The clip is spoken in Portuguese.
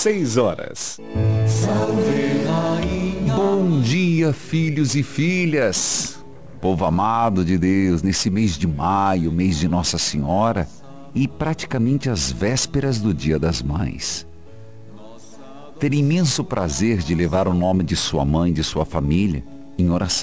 6 horas. Salve, Rainha. Bom dia, filhos e filhas. Povo amado de Deus, nesse mês de maio, mês de Nossa Senhora, e praticamente às vésperas do Dia das Mães. Ter imenso prazer de levar o nome de sua mãe, de sua família, em oração.